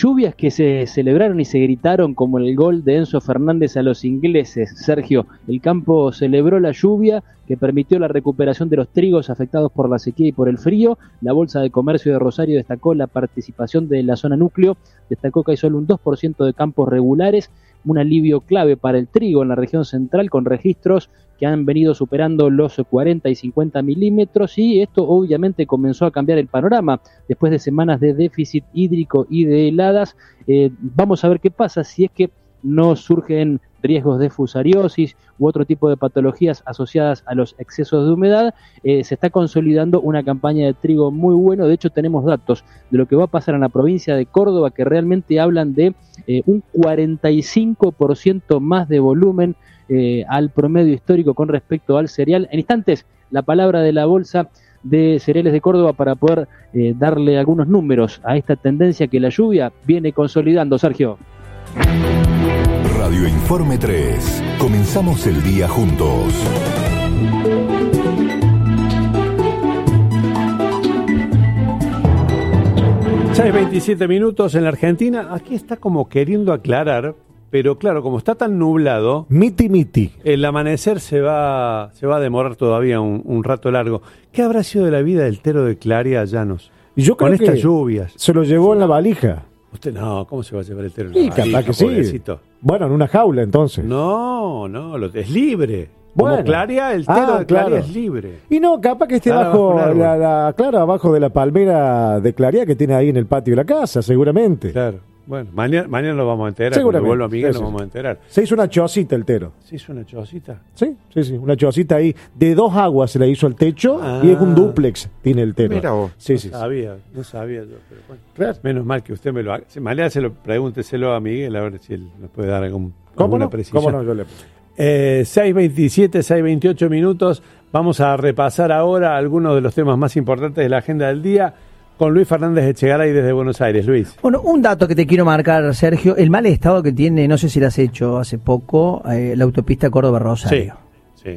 Lluvias que se celebraron y se gritaron como el gol de Enzo Fernández a los ingleses. Sergio, el campo celebró la lluvia que permitió la recuperación de los trigos afectados por la sequía y por el frío. La Bolsa de Comercio de Rosario destacó la participación de la zona núcleo, destacó que hay solo un 2% de campos regulares, un alivio clave para el trigo en la región central con registros que han venido superando los 40 y 50 milímetros, y esto obviamente comenzó a cambiar el panorama después de semanas de déficit hídrico y de heladas. Vamos a ver qué pasa si es que no surgen riesgos de fusariosis u otro tipo de patologías asociadas a los excesos de humedad. Se está consolidando una campaña de trigo muy bueno. De hecho, tenemos datos de lo que va a pasar en la provincia de Córdoba que realmente hablan de un 45% más de volumen al promedio histórico con respecto al cereal. En instantes, la palabra de la Bolsa de Cereales de Córdoba para poder darle algunos números a esta tendencia que la lluvia viene consolidando. Sergio. Radio Informe 3. Comenzamos el día juntos. Ya es 27 minutos en la Argentina. Aquí está como queriendo aclarar, pero claro, como está tan nublado, miti. El amanecer se va a demorar todavía un rato largo. ¿Qué habrá sido de la vida del Tero de Claria Llanos? Yo creo con que estas lluvias. Se lo llevó en la valija. Usted no, ¿cómo se va a llevar el Tero en Sí, la valija? capaz que sí. Pobrecito. Bueno, en una jaula entonces. No, es libre. Bueno. Como Claria, el Tero de Claria es libre. Y no, capaz que esté abajo abajo de la palmera de Claria que tiene ahí en el patio de la casa, seguramente. Claro. Bueno, mañana lo vamos a enterar. Seguramente. Cuando vuelva Miguel Sí. nos vamos a enterar. Se hizo una chocita el Tero. ¿Se hizo una chocita? Sí, una chocita ahí. De 2 aguas se le hizo al techo y es un dúplex, tiene el Tero. Mira vos. Sí. No sabía yo, pero bueno. Claro. Menos mal que usted me lo haga. Si mañana pregúnteselo a Miguel a ver si él nos puede dar ¿Cómo alguna no? precisión. ¿Cómo no? Yo le... 6:27, 6:28 minutos. Vamos a repasar ahora algunos de los temas más importantes de la agenda del día con Luis Fernández Echegaray desde Buenos Aires. Luis. Bueno, un dato que te quiero marcar, Sergio, el mal estado que tiene, no sé si lo has hecho hace poco, la autopista Córdoba-Rosario. Sí.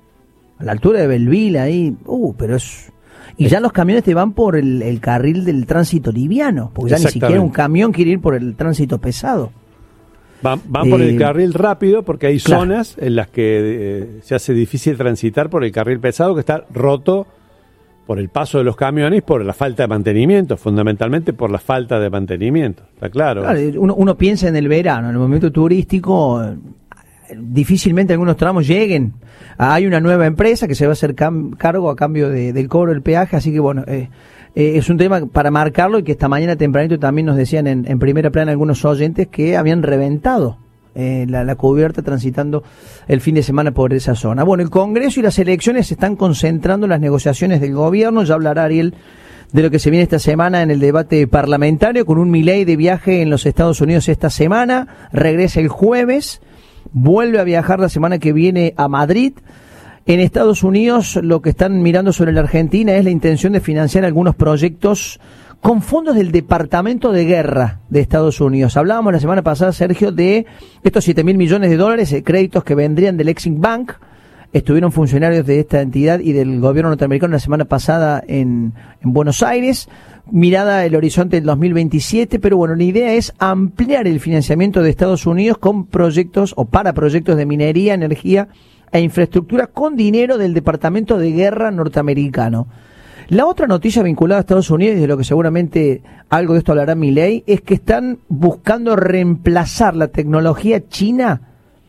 A la altura de Belville, ahí, pero es... Y ya los camiones te van por el carril del tránsito liviano, porque ya ni siquiera un camión quiere ir por el tránsito pesado. Van por el carril rápido porque hay claro. zonas en las que se hace difícil transitar por el carril pesado que está roto por el paso de los camiones y por la falta de mantenimiento, fundamentalmente por la falta de mantenimiento, está claro. Uno piensa en el verano, en el momento turístico, difícilmente algunos tramos lleguen. Hay una nueva empresa que se va a hacer cargo a cambio del cobro del peaje, así que bueno, es un tema para marcarlo y que esta mañana tempranito también nos decían en primera plana algunos oyentes que habían reventado la cubierta transitando el fin de semana por esa zona. Bueno, el Congreso y las elecciones se están concentrando en las negociaciones del gobierno. Ya hablará Ariel de lo que se viene esta semana en el debate parlamentario, con un Milei de viaje en los Estados Unidos esta semana, regresa el jueves, vuelve a viajar la semana que viene a Madrid. En Estados Unidos lo que están mirando sobre la Argentina es la intención de financiar algunos proyectos con fondos del Departamento de Guerra de Estados Unidos. Hablábamos la semana pasada, Sergio, de estos $7.000 millones de créditos que vendrían del Exim Bank. Estuvieron funcionarios de esta entidad y del gobierno norteamericano la semana pasada en Buenos Aires. Mirada el horizonte del 2027, pero bueno, la idea es ampliar el financiamiento de Estados Unidos con proyectos o para proyectos de minería, energía e infraestructura con dinero del Departamento de Guerra norteamericano. La otra noticia vinculada a Estados Unidos, y de lo que seguramente algo de esto hablará Milei, es que están buscando reemplazar la tecnología china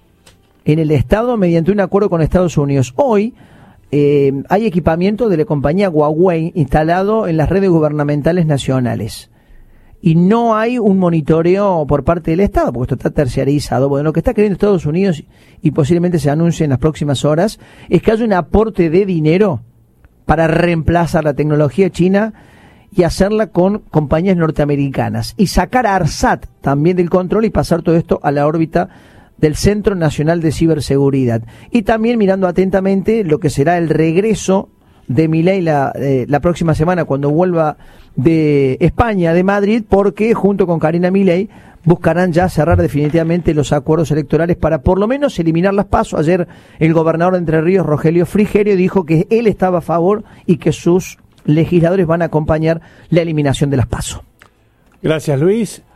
en el Estado mediante un acuerdo con Estados Unidos. Hoy hay equipamiento de la compañía Huawei instalado en las redes gubernamentales nacionales. Y no hay un monitoreo por parte del Estado, porque esto está terciarizado. Bueno, lo que está queriendo Estados Unidos, y posiblemente se anuncie en las próximas horas, es que haya un aporte de dinero para reemplazar la tecnología china y hacerla con compañías norteamericanas. Y sacar a ARSAT también del control y pasar todo esto a la órbita del Centro Nacional de Ciberseguridad. Y también mirando atentamente lo que será el regreso de Milei la próxima semana cuando vuelva de España, de Madrid, porque junto con Karina Milei buscarán ya cerrar definitivamente los acuerdos electorales para por lo menos eliminar las PASO. Ayer el gobernador de Entre Ríos, Rogelio Frigerio, dijo que él estaba a favor y que sus legisladores van a acompañar la eliminación de las PASO. Gracias, Luis.